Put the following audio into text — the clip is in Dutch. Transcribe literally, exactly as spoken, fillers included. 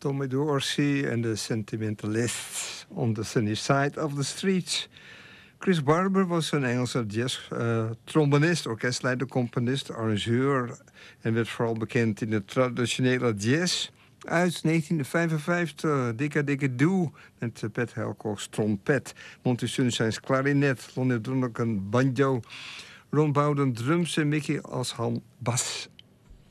Tommy Dorsey en de Sentimentalists on the Sunny Side of the Streets. Chris Barber was een Engelse jazz-trombonist, uh, orkestleider, componist, arrangeur en werd vooral bekend in de traditionele jazz. Uit negentien vijfenvijftig, Dicka Dicka Doo, met Pat Helcock's trompet, Monty Sunshine's klarinet, Lonnie Donegan banjo, Ron Bowden drums en Mickey Asham bas.